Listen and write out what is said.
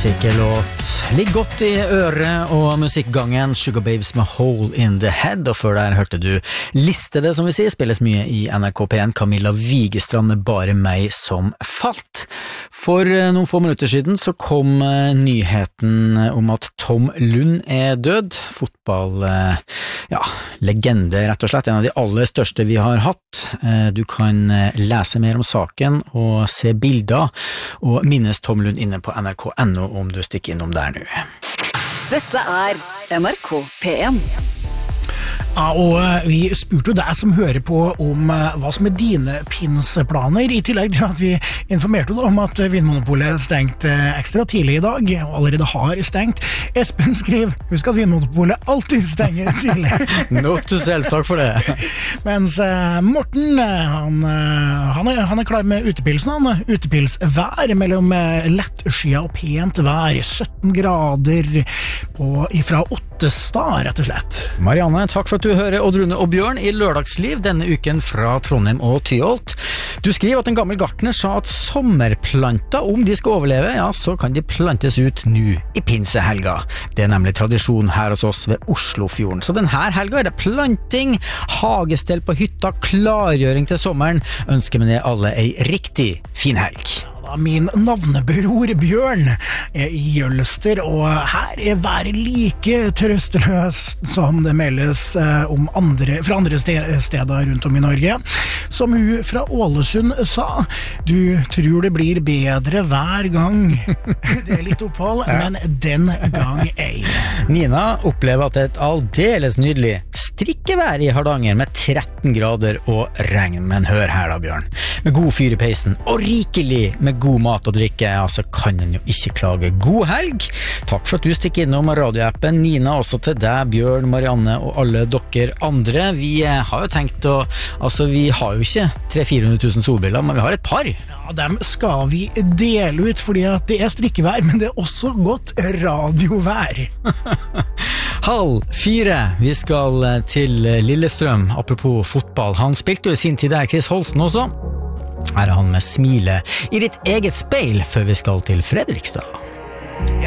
klassikerlåt. Ligg godt i øret og musikkgangen. Sugar Babes med Hole in the Head. Og før der hørte du Listede, som vi sier, spilles mye i NRK P1. Camilla Wigestrand med Bare meg som falt. For noen få minutter siden så kom nyheten om at Tom Lund er død. Fotball, legende rett og slett. En av de aller største vi har hatt. Du kan lese mer om saken og se bilder og minnes Tom Lund inne på NRK.no om du stikker innom der nå. Dette er NRK P1. Ja, og vi spurte jo deg som hører på om hva som er dine pinseplaner, i tillegg til at vi informerte om at Vinmonopolet stengte ekstra tidlig i dag, og allerede har stengt. Espen skriver, husk at Vinmonopolet alltid stenger tidlig. Note to self, takk for det. Mens Morten, han er klar med utepilsen, han. Utepilsvær mellom lettskyet og pent vær, 17 grader ifra Ottestad, rett og slett. Marianne, takk for at du hører Oddrune og Bjørn i Lørdagsliv denne uken fra Trondheim og Tyholt. Du skriver at en gammel gartner sa at sommerplanter, om de skal overleve, så kan de plantes ut nå i pinsehelga. Det er nemlig tradisjon her hos oss ved Oslofjorden. Så denne helga er det planting, hagestell på hytta, klargjøring til sommeren. Ønsker med det alle ei riktig fin helg. Min navnebror Bjørn er i Jølster, og her er været like trøsteløst som det meldes om fra andre steder rundt om i Norge. Som hun fra Ålesund sa, du tror det blir bedre hver gang. Det er litt opphold, men den gang ei. Nina opplever at det er et aldeles nydelig strikkevær i Hardanger med 13 grader og regn, men hør her da, Bjørn. Med god fyr i peisen og rikelig med god mat og drikke, så kan en jo ikke klage. God helg! Takk for at du stikker innom radioappen. Nina, også til deg, Bjørn, Marianne og alle dere andre. Vi har jo tenkt vi har jo ikke 300 000-400 000 solbriller, men vi har et par. Ja, dem skal vi dele ut, fordi at det er strikkevær, men det er også godt radiovær. 3:30. Vi skal til Lillestrøm, apropos fotball. Han spilte jo i sin tid der, Chris Holsten også. Her er han med smile i ditt eget speil før vi skal til Fredrikstad.